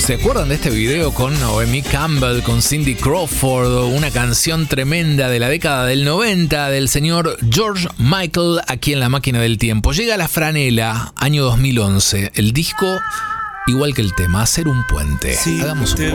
¿Se acuerdan de este video con Noemi Campbell, con Cindy Crawford? Una canción tremenda de la década del 90 del señor George Michael, aquí en La Máquina del Tiempo. Llega La Franela, año 2011. El disco, igual que el tema, Hacer un puente. Si hagamos un te